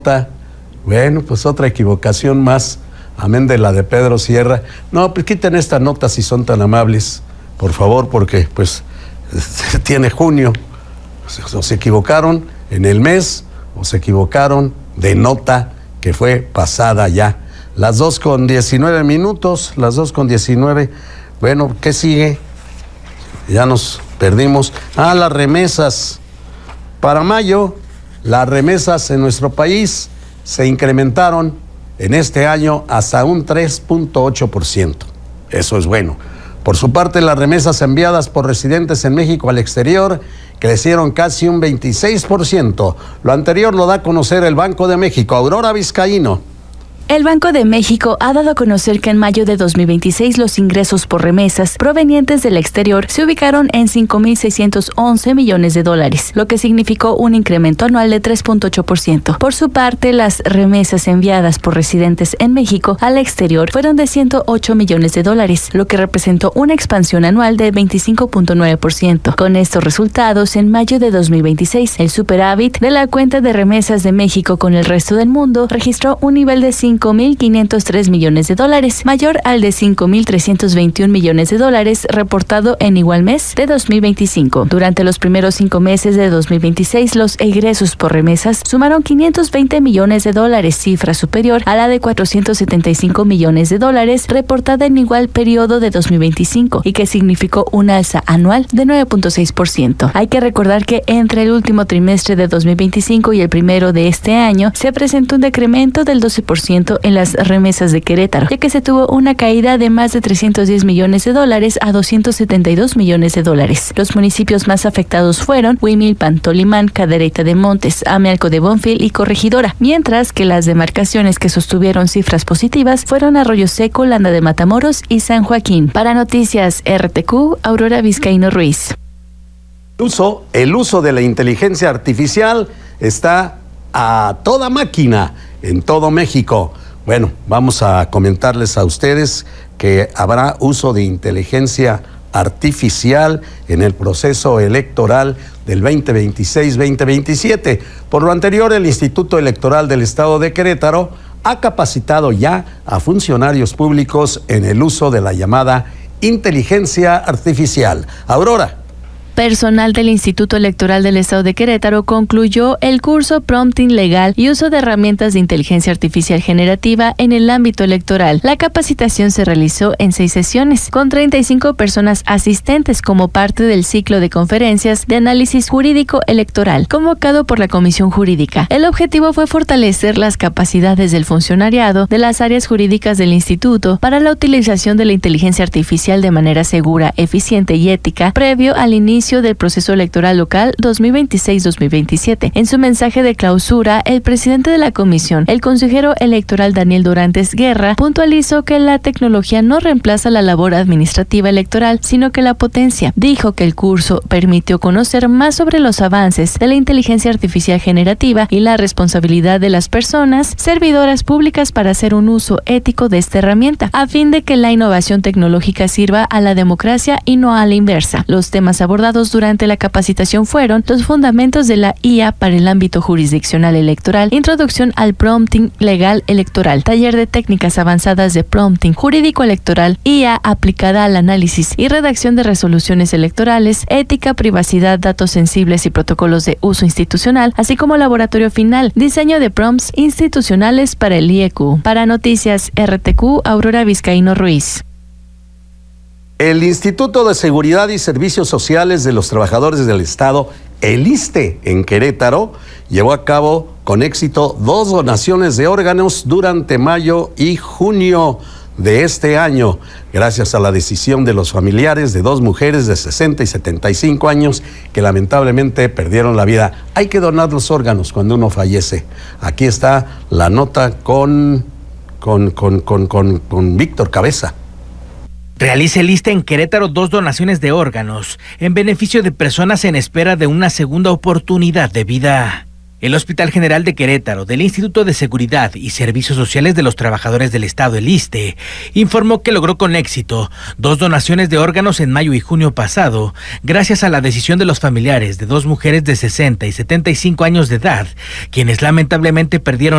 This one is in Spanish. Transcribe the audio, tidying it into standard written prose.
Bueno, pues otra equivocación más, amén de la de Pedro Sierra. No, pues quiten esta nota si son tan amables, por favor, porque pues tiene junio. O se equivocaron en el mes, o se equivocaron de nota que fue pasada ya. Las 2:19, las 2:19. Bueno, ¿qué sigue? Ya nos perdimos. Las remesas. Para mayo, las remesas en nuestro país se incrementaron en este año hasta un 3.8%. Eso es bueno. Por su parte, las remesas enviadas por residentes en México al exterior crecieron casi un 26%. Lo anterior lo da a conocer el Banco de México. Aurora Vizcaíno. El Banco de México ha dado a conocer que en mayo de 2026 los ingresos por remesas provenientes del exterior se ubicaron en $5,611 millones, lo que significó un incremento anual de 3.8%. Por su parte, las remesas enviadas por residentes en México al exterior fueron de $108 millones, lo que representó una expansión anual de 25.9%. Con estos resultados, en mayo de 2026, el superávit de la cuenta de remesas de México con el resto del mundo registró un nivel de $5,503 millones, mayor al de $5,321 millones reportado en igual mes de 2025. Durante los primeros 5 meses de 2026, los egresos por remesas sumaron $520 millones, cifra superior a la de $475 millones reportada en igual periodo de 2025 y que significó una alza anual de 9.6%. Hay que recordar que entre el último trimestre de 2025 y el primero de este año se presentó un decremento del 12% en las remesas de Querétaro, ya que se tuvo una caída de más de $310 millones a $272 millones. Los municipios más afectados fueron Huimilpan, Tolimán, Cadereyta de Montes, Amealco de Bonfil y Corregidora, mientras que las demarcaciones que sostuvieron cifras positivas fueron Arroyo Seco, Landa de Matamoros y San Joaquín. Para Noticias RTQ, Aurora Vizcaíno Ruiz. El uso de la inteligencia artificial está a toda máquina en todo México. Bueno, vamos a comentarles a ustedes que habrá uso de inteligencia artificial en el proceso electoral del 2026-2027. Por lo anterior, el Instituto Electoral del Estado de Querétaro ha capacitado ya a funcionarios públicos en el uso de la llamada inteligencia artificial. Aurora. Personal del Instituto Electoral del Estado de Querétaro concluyó el curso Prompting Legal y uso de herramientas de inteligencia artificial generativa en el ámbito electoral. La capacitación se realizó en 6 sesiones, con 35 personas asistentes como parte del ciclo de conferencias de análisis jurídico electoral, convocado por la Comisión Jurídica. El objetivo fue fortalecer las capacidades del funcionariado de las áreas jurídicas del instituto para la utilización de la inteligencia artificial de manera segura, eficiente y ética, previo al inicio del proceso electoral local 2026-2027. En su mensaje de clausura, el presidente de la comisión, el consejero electoral Daniel Dorantes Guerra, puntualizó que la tecnología no reemplaza la labor administrativa electoral, sino que la potencia. Dijo que el curso permitió conocer más sobre los avances de la inteligencia artificial generativa y la responsabilidad de las personas servidoras públicas para hacer un uso ético de esta herramienta, a fin de que la innovación tecnológica sirva a la democracia y no a la inversa. Los temas abordados durante la capacitación fueron los fundamentos de la IA para el ámbito jurisdiccional electoral, introducción al prompting legal electoral, taller de técnicas avanzadas de prompting jurídico electoral, IA aplicada al análisis y redacción de resoluciones electorales, ética, privacidad, datos sensibles y protocolos de uso institucional, así como laboratorio final, diseño de prompts institucionales para el IEQ. Para Noticias RTQ, Aurora Vizcaíno Ruiz. El Instituto de Seguridad y Servicios Sociales de los Trabajadores del Estado, el ISSSTE, en Querétaro, llevó a cabo con éxito 2 donaciones de órganos durante mayo y junio de este año, gracias a la decisión de los familiares de 2 mujeres de 60 y 75 años que lamentablemente perdieron la vida. Hay que donar los órganos cuando uno fallece. Aquí está la nota con Víctor Cabeza. Realiza el ISSSTE en Querétaro 2 donaciones de órganos en beneficio de personas en espera de una segunda oportunidad de vida. El Hospital General de Querétaro, del Instituto de Seguridad y Servicios Sociales de los Trabajadores del Estado, el ISSSTE, informó que logró con éxito 2 donaciones de órganos en mayo y junio pasado, gracias a la decisión de los familiares de 2 mujeres de 60 y 75 años de edad, quienes lamentablemente perdieron